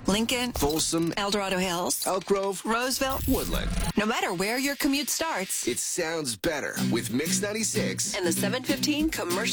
Lincoln, Folsom, El Dorado Hills, Elk Grove, Roseville. Woodland. No matter where your commute starts, It sounds better with Mix 96. and the 715 commercial